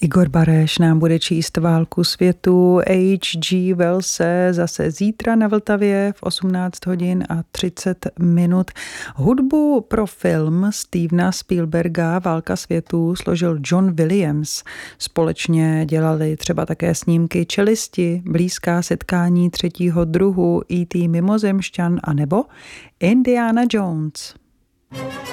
Igor Bareš nám bude číst Válku světů. H.G. Wellse zase zítra na Vltavě v 18 hodin a 30 minut. Hudbu pro film Stevena Spielberga Válka světů složil John Williams. Společně dělali třeba také snímky Čelisti, Blízká setkání třetího druhu, E.T. mimozemšťan a nebo Indiana Jones.